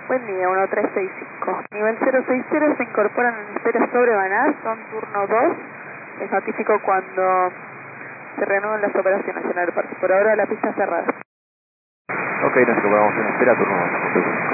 Buen día, 1365. Nivel 060 se incorporan en espera sobre Banás, son turno 2. Les notifico cuando se reanuden las operaciones en el aeropuerto. Por ahora la pista cerrada. Ok, nos incorporamos en espera, turno 2.